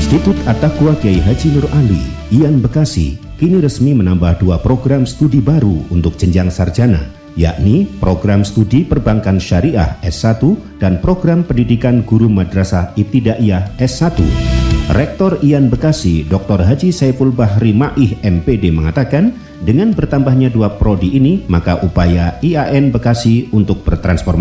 Institut At-Taqwa Kiai Haji Nur Ali, IAN Bekasi, kini resmi menambah 2 program studi baru untuk jenjang sarjana, yakni program studi Perbankan Syariah S1 dan program pendidikan Guru Madrasah Ibtidaiyah S1. Rektor IAN Bekasi, Dr. Haji Saiful Bahri Ma'ih MPD mengatakan, dengan bertambahnya 2 prodi ini, maka upaya IAN Bekasi untuk bertransformasi